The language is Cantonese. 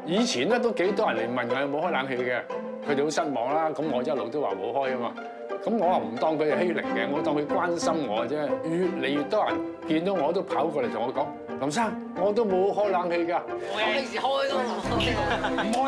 以前咧都幾多人嚟問我有冇開冷氣嘅，佢哋好失望啦。咁我一路都話冇開啊嘛。咁我話唔當佢係欺凌嘅，我當佢關心我啫。越嚟越多人見到我都跑過嚟同我講：林生，我都冇開冷氣㗎。 我幾時開都唔開。